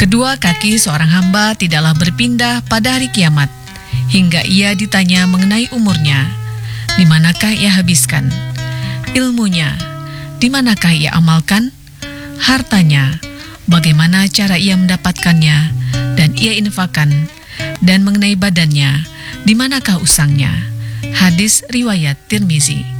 Kedua kaki seorang hamba tidaklah berpindah pada hari kiamat, hingga ia ditanya mengenai umurnya, di manakah ia habiskan? Ilmunya, di manakah ia amalkan? Hartanya, bagaimana cara ia mendapatkannya dan ia infakkan? Dan mengenai badannya, di manakah usangnya? Hadis riwayat Tirmizi.